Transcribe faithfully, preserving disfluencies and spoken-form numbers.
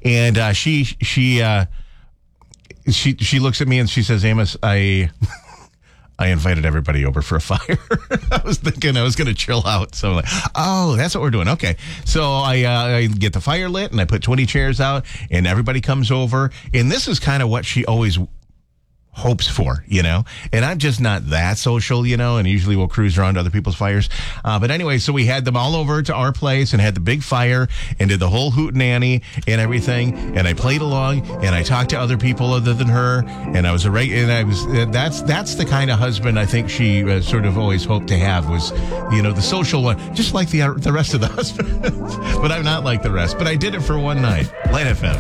And uh, she she uh, she she looks at me and she says, "Amos, I." I invited everybody over for a fire. I was thinking I was going to chill out. So I'm like, oh, that's what we're doing. Okay. So I, uh, I get the fire lit and I put twenty chairs out and everybody comes over. And this is kind of what she always hopes for, you know, and I'm just not that social, you know, and usually we'll cruise around to other people's fires. Uh, but anyway, so we had them all over to our place and had the big fire and did the whole hootenanny and everything. And I played along and I talked to other people other than her. And I was a reg- and I was, uh, that's, that's the kind of husband I think she uh, sort of always hoped to have was, you know, the social one, just like the, uh, the rest of the husbands. But I'm not like the rest, but I did it for one night. Light F M.